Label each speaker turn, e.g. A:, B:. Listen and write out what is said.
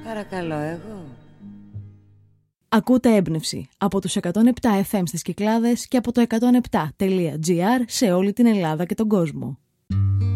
A: Παρακαλώ εγώ.
B: Ακούτε Έμπνευση από τους 107 FM στις Κυκλάδες και από το 107.gr σε όλη την Ελλάδα και τον κόσμο.